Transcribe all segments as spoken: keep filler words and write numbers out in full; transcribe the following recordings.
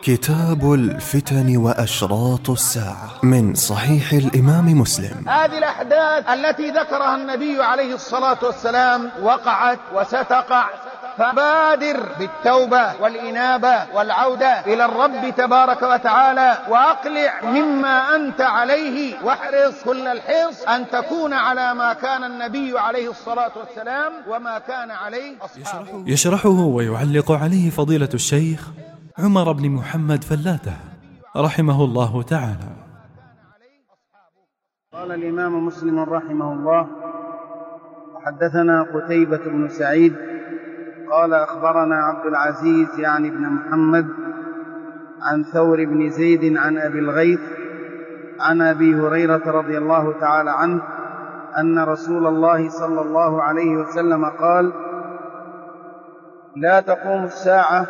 كتاب الفتن وأشراط الساعة من صحيح الإمام مسلم. هذه الأحداث التي ذكرها النبي عليه الصلاة والسلام وقعت وستقع، فبادر بالتوبة والإنابة والعودة إلى الرب تبارك وتعالى، وأقلع مما أنت عليه، واحرص كل الحرص أن تكون على ما كان النبي عليه الصلاة والسلام وما كان عليه أصحابه. يشرحه ويعلق عليه فضيلة الشيخ عمر بن محمد فلاتة رحمه الله تعالى. قال الإمام مسلم رحمه الله: حدثنا قتيبة بن سعيد قال أخبرنا عبد العزيز يعني بن محمد عن ثور بن زيد عن أبي الغيث عن أبي هريرة رضي الله تعالى عنه أن رسول الله صلى الله عليه وسلم قال: لا تقوم الساعة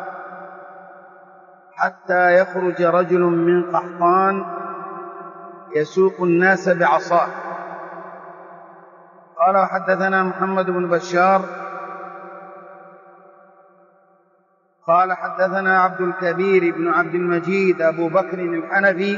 حتى يخرج رجل من قحطان يسوق الناس بعصاه. قال: وحدثنا محمد بن بشار قال حدثنا عبد الكبير بن عبد المجيد أبو بكر الحنفي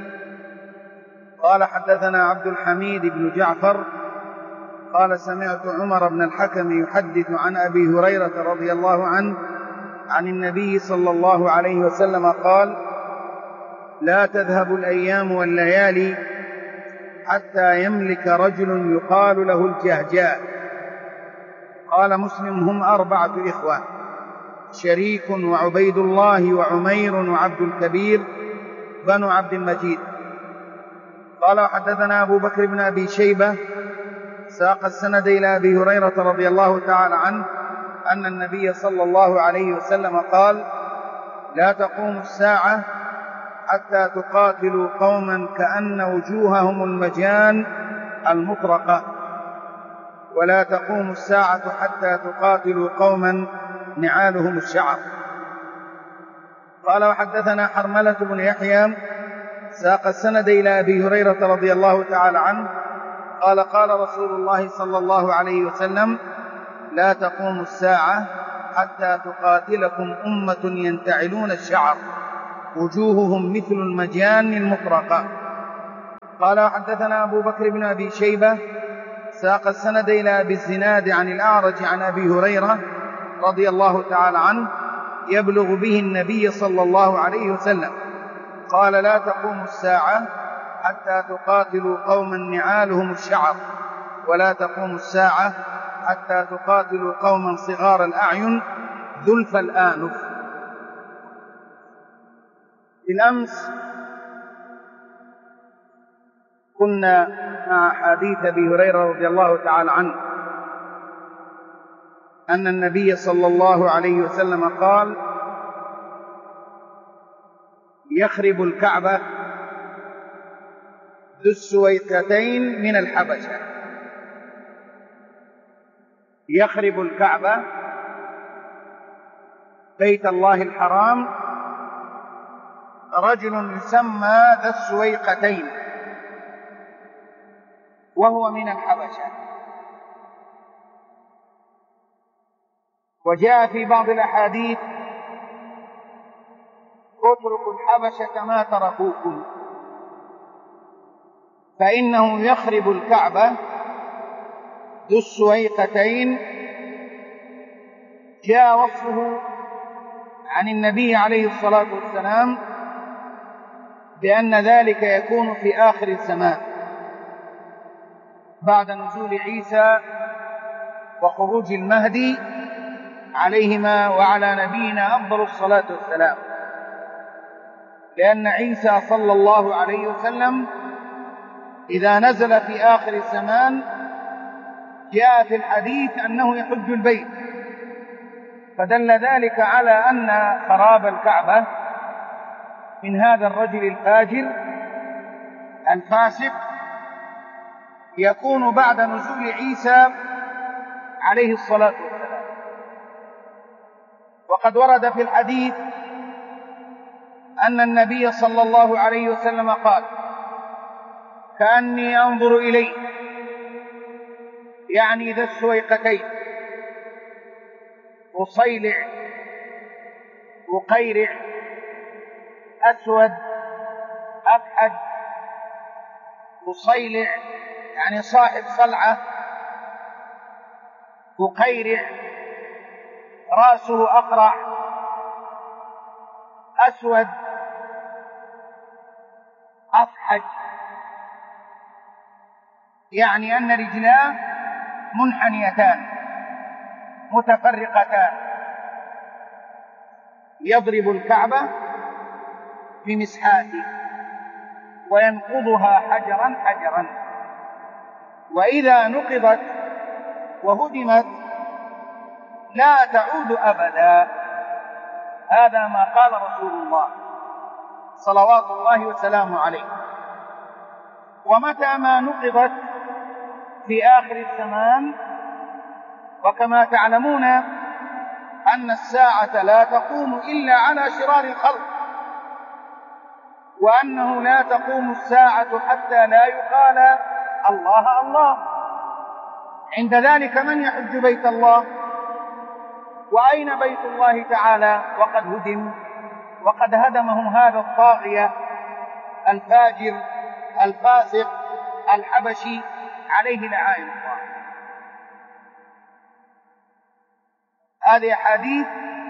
قال حدثنا عبد الحميد بن جعفر قال: سمعت عمر بن الحكم يحدث عن أبي هريرة رضي الله عنه عن النبي صلى الله عليه وسلم قال: لا تذهب الأيام والليالي حتى يملك رجل يقال له الجهجاء. قال مسلم: هم أربعة إخوة: شريك وعبيد الله وعمير وعبد الكبير بنو عبد المجيد. قال: وحدثنا أبو بكر بن أبي شيبة ساق السند إلى أبي هريرة رضي الله تعالى عنه أن النبي صلى الله عليه وسلم قال: لا تقوم الساعة حتى تقاتلوا قوما كأن وجوههم المجان المطرقة، ولا تقوم الساعة حتى تقاتلوا قوما نعالهم الشعر. قال: وحدثنا حرملة بن يحيى ساق السند إلى أبي هريرة رضي الله تعالى عنه قال: قال رسول الله صلى الله عليه وسلم: لا تقوم الساعة حتى تقاتلكم أمة ينتعلون الشعر وجوههم مثل المجان المطرقة. قال: وحدثنا أبو بكر بن أبي شيبة ساق السند إلى أبي الزناد عن الأعرج عن أبي هريرة رضي الله تعالى عنه يبلغ به النبي صلى الله عليه وسلم قال: لا تقوم الساعة حتى تقاتلوا قوما نعالهم الشعر، ولا تقوم الساعة حتى تقاتلوا قوما صغار الأعين ذلف الآنف. بالأمس كنا مع حديث أبي هريرة رضي الله تعالى عنه أن النبي صلى الله عليه وسلم قال: يخرب الكعبة ذو السويقتين من الحبشة. يخرب الكعبة بيت الله الحرام رجل يسمى ذا السويقتين وهو من الحبشة. وجاء في بعض الأحاديث: اتركوا الحبشة ما تركوكم فإنه يخرب الكعبة ذو السويقتين. جاء وصفه عن النبي عليه الصلاة والسلام بأن ذلك يكون في آخر الزمان بعد نزول عيسى وخروج المهدي عليهما وعلى نبينا أفضل الصلاة والسلام، لأن عيسى صلى الله عليه وسلم إذا نزل في آخر الزمان جاء في الحديث أنه يحج البيت، فدل ذلك على أن خراب الكعبة من هذا الرجل الفاجر الفاسق يكون بعد نزول عيسى عليه الصلاة والسلام. وقد ورد في الحديث أن النبي صلى الله عليه وسلم قال: كأني أنظر إليه، يعني ذا السويقتين، وصيلع وقيرع أسود أفحج مصيلع يعني صاحب صلعة مقيرع رأسه أقرع أسود أفحج يعني أن رجلاه منحنيتان متفرقتان يضرب الكعبة بمسحاته وينقضها حجرا حجرا، وإذا نقضت وهدمت لا تعود أبدا. هذا ما قال رسول الله صلوات الله وسلامه عليه. ومتى ما نقضت في آخر الزمان، وكما تعلمون أن الساعة لا تقوم إلا على شرار الخلق، وأنه لا تقوم الساعة حتى لا يقال الله الله. عند ذلك من يحج بيت الله؟ وأين بيت الله تعالى وقد هدم وقد هدمه هذا الطاغية الفاجر الفاسق الحبشي عليه لعائن الله. هذه أحاديث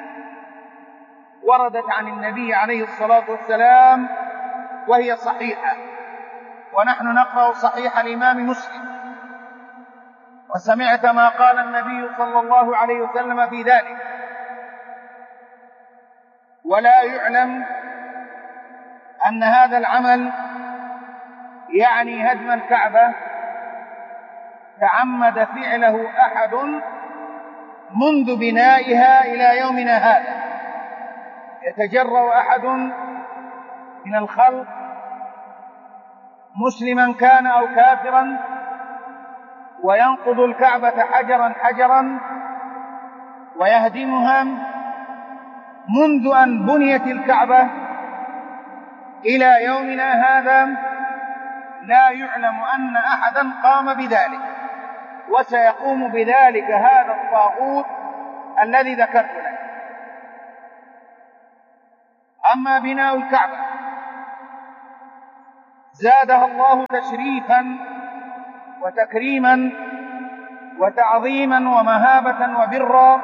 وردت عن النبي عليه الصلاة والسلام وهي صحيحة، ونحن نقرأ صحيح الإمام مسلم، وسمعت ما قال النبي صلى الله عليه وسلم في ذلك. ولا يعلم أن هذا العمل يعني هدم الكعبة تعمد فعله أحد منذ بنائها إلى يومنا هذا. يتجرأ أحد من الخلق مسلما كان أو كافرا وينقض الكعبة حجرا حجرا ويهدمها منذ أن بنيت الكعبة إلى يومنا هذا. لا يعلم أن أحدا قام بذلك، وسيقوم بذلك هذا الطاغوت الذي ذكرت لك. أما بناء الكعبة زادها الله تشريفا وتكريما وتعظيما ومهابة وبرا،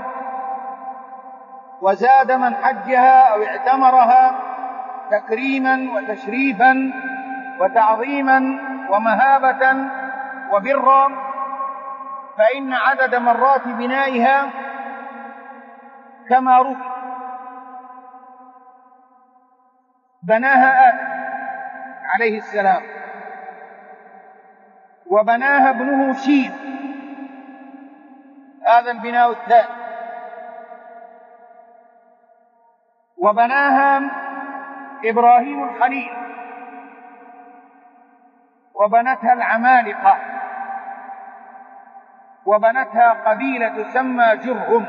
وزاد من حجها أو اعتمرها تكريما وتشريفا وتعظيما ومهابة وبرا، فإن عدد مرات بنائها كما روي بناها آدم عليه السلام، وبناها ابنه شيث، هذا البناء الثاني، وبناها إبراهيم الخليل، وبنتها العمالقة، وبنتها قبيلة تسمى جرهم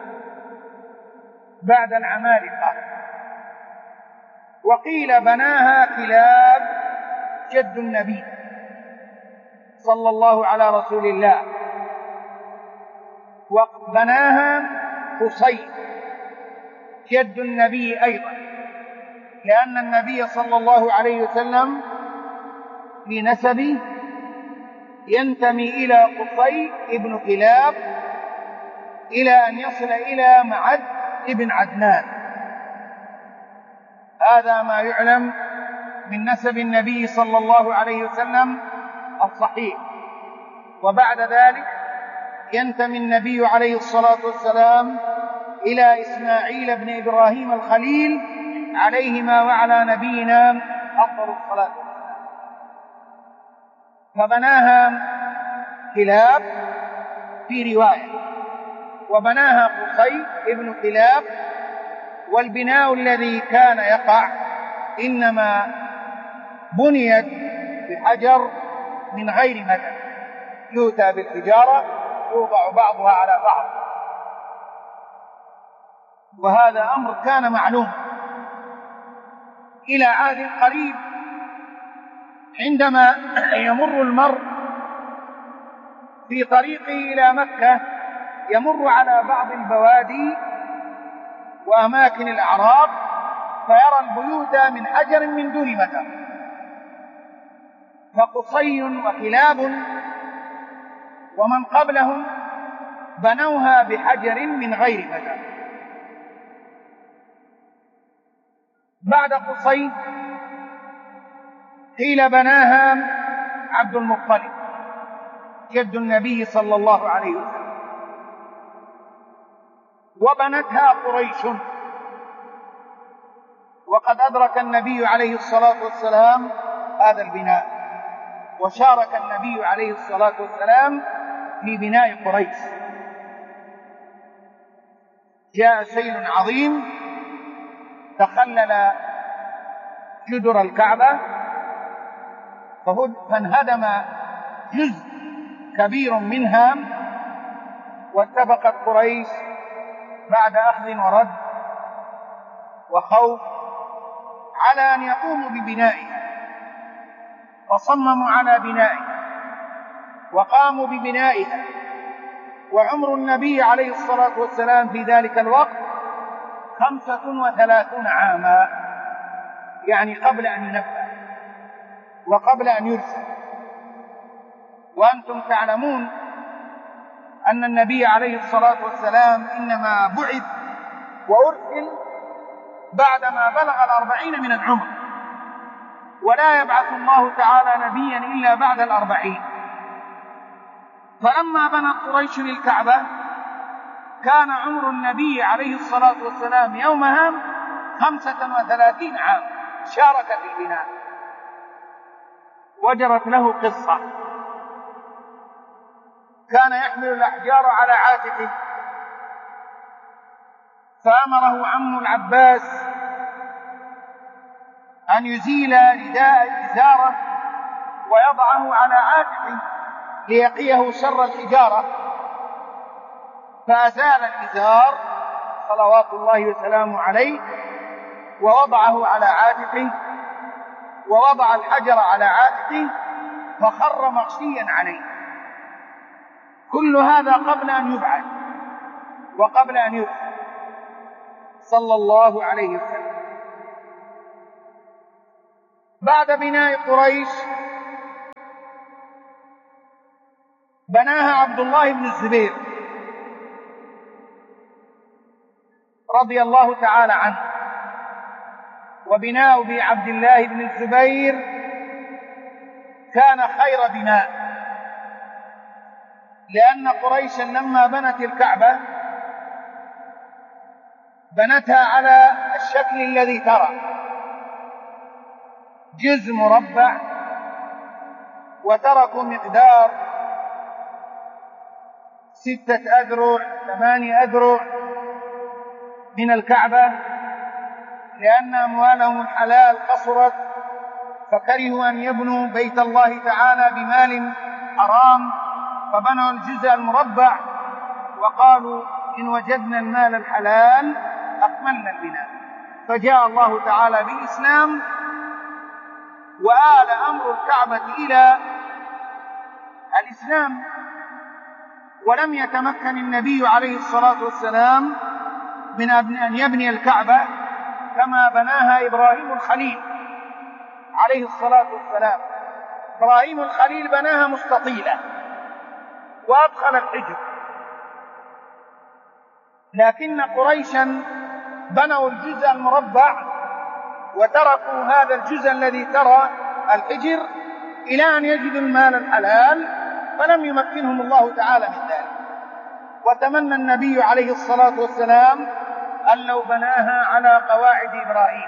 بعد العمالقة. وقيل بناها كلاب جد النبي صلى الله على رسول الله، وبناها قصي جد النبي أيضا، لأن النبي صلى الله عليه وسلم في نسبه ينتمي إلى قصي ابن كلاب إلى أن يصل إلى معد ابن عدنان. هذا ما يعلم من نسب النبي صلى الله عليه وسلم الصحيح. وبعد ذلك ينتمي النبي عليه الصلاة والسلام إلى إسماعيل بن إبراهيم الخليل عليهما وعلى نبينا أفضل الصلاة والسلام. فبناها كلاب في رواية، وبناها قصي ابن كلاب. والبناء الذي كان يقع إنما بنيت بحجر من غير مدد، يؤتى بالحجارة يوضع بعضها على بعض، وهذا أمر كان معلوم إلى عهد قريب. عندما يمر المرء في طريقه إلى مكة يمر على بعض البوادي وأماكن الأعراب فيرى البيوت من حجر من دون متر، فقصي وكلاب ومن قبلهم بنوها بحجر من غير متر. بعد قصي قيل بناها عبد المطلب جد النبي صلى الله عليه وسلم، وبنتها قريش، وقد أدرك النبي عليه الصلاة والسلام هذا البناء، وشارك النبي عليه الصلاة والسلام في بناء قريش. جاء سيل عظيم تخلل جدر الكعبة فانهدم جزء كبير منها، واتفقت قريش بعد أخذ ورد وخوف على أن يقوموا ببنائها، فصمموا على بنائها وقاموا ببنائها. وعمر النبي عليه الصلاة والسلام في ذلك الوقت خمسة وثلاثون عاما، يعني قبل أن ينبأ وقبل أن يرسل. وأنتم تعلمون أن النبي عليه الصلاة والسلام إنما بعث وأرسل بعدما بلغ الأربعين من العمر، ولا يبعث الله تعالى نبيا إلا بعد الأربعين. فلما بنت قريش للكعبة كان عمر النبي عليه الصلاة والسلام يومها خمسة وثلاثين عام، شارك في البناء. وجرت له قصة، كان يحمل الأحجار على عاتقه، فأمره عم العباس أن يزيل رداء إزاره ويضعه على عاتقه ليقيه شر الحجارة، فأزال الإزار صلوات الله وسلامه عليه ووضعه على عاتقه، ووضع الحجر على عاتقه فخر مغشيا عليه. كل هذا قبل أن يبعث وقبل أن يرسل صلى الله عليه وسلم. بعد بناء قريش بناها عبد الله بن الزبير رضي الله تعالى عنه. وبناء بعبد الله بن الزبير كان خير بناء، لأن قريشا لما بنت الكعبة بنتها على الشكل الذي ترى، جزء مربع، وتركوا مقدار ستة أذرع ثمانية أذرع من الكعبة، لأن أموالهم الحلال قصرت، فكرهوا أن يبنوا بيت الله تعالى بمال حرام، فبنوا الجزء المربع، وقالوا إن وجدنا المال الحلال أكملنا البناء. فجاء الله تعالى بالإسلام وآل أمر الكعبة إلى الإسلام، ولم يتمكن النبي عليه الصلاة والسلام من أن يبني الكعبة كما بناها إبراهيم الخليل عليه الصلاة والسلام. إبراهيم الخليل بناها مستطيلة وأدخل الحجر، لكن قريشا بنوا الجزء المربع وتركوا هذا الجزء الذي ترى الحجر إلى أن يجدوا المال الحلال، فلم يمكنهم الله تعالى من ذلك. وتمنى النبي عليه الصلاة والسلام أن لو بناها على قواعد إبراهيم.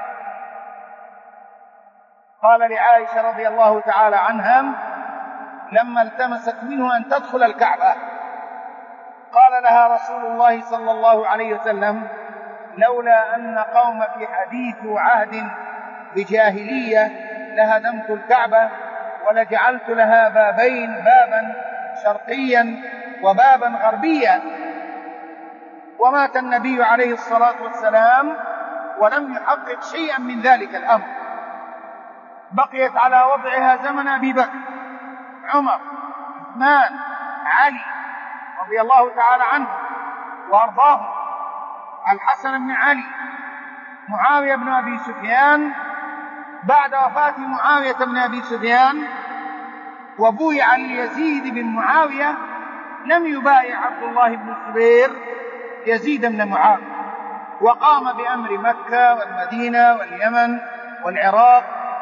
قال لعائشة رضي الله تعالى عنها لما التمست منه أن تدخل الكعبة، قال لها رسول الله صلى الله عليه وسلم لولا أن قوم في حديث عهد بجاهلية لهدمت الكعبة ولجعلت لها بابين، بابا شرقيا وبابا غربيا. ومات النبي عليه الصلاة والسلام ولم يحقق شيئا من ذلك الأمر، بقيت على وضعها زمن أبي بكر، عمر، عثمان، علي رضي الله تعالى عنه وأرضاهم، الحسن بن علي معاوية بن أبي سفيان بعد وفاة معاوية بن أبي سفيان وبويع ليزيد بن معاوية لم يبايع عبد الله بن الزبير يزيد بن معاوية، وقام بأمر مكة والمدينة واليمن والعراق،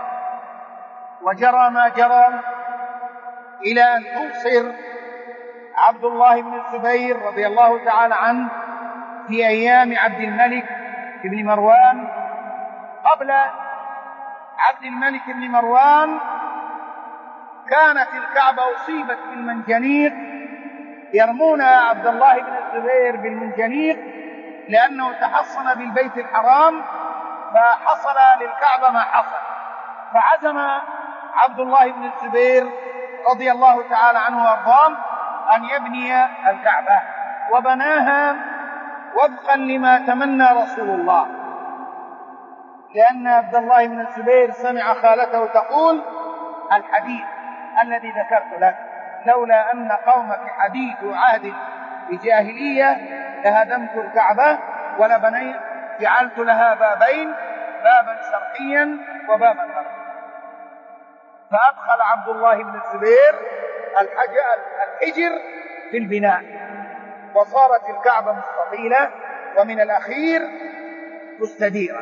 وجرى ما جرى إلى أن أوصر عبد الله بن الزبير رضي الله تعالى عنه في أيام عبد الملك بن مروان. قبل عبد الملك بن مروان كانت الكعبة أصيبت بالمنجنيق، يرمون عبد الله بن الزبير بالمنجنيق لأنه تحصن بالبيت الحرام، فحصل للكعبة ما حصل، فعزم عبد الله بن الزبير رضي الله تعالى عنه وارضاه أن يبني الكعبة، وبناها وفقا لما تمنى رسول الله، لأن عبد الله بن الزبير سمع خالته تقول الحديث الذي ذكرت لك: لولا أن قومك حديث عهد بجاهلية لهدمت الكعبة ولبنيت، جعلت لها بابين، بابا شرقيا وبابا غربيا. فأدخل عبد الله بن الزبير الحجر في البناء، وصارت الكعبة مستطيلة ومن الأخير مستديرة،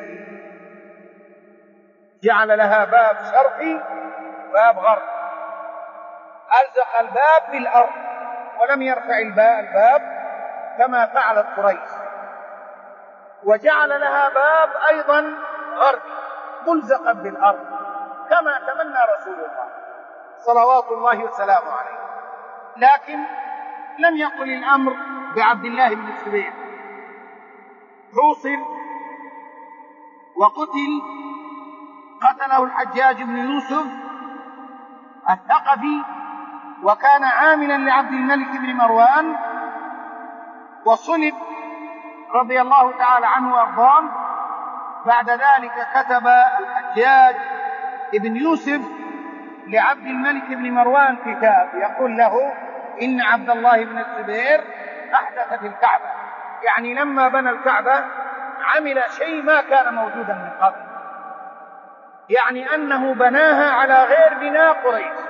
جعل لها باب شرقي وباب غربي، ألزق الباب بالأرض ولم يرفع الباب كما فعلت قريش، وجعل لها باب أيضا غربي ملزقا بالأرض كما تمنى رسول الله صلوات الله وسلامه عليه. لكن لم يقل الأمر بعبد الله بن الزبير، حوصر وقتل، قتله الحجاج بن يوسف الثقفي، وكان عاملا لعبد الملك بن مروان، وصلب رضي الله تعالى عنه وارضاه. بعد ذلك كتب الحجاج بن يوسف لعبد الملك بن مروان كتاب يقول له إن عبد الله بن الزبير أحدث في الكعبة، يعني لما بنى الكعبة عمل شيء ما كان موجودا من قبل، يعني أنه بناها على غير بناء قريش،